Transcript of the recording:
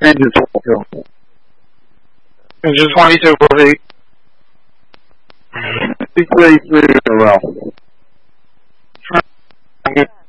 Engine 22. Engine 22, proceed. 3 in a row.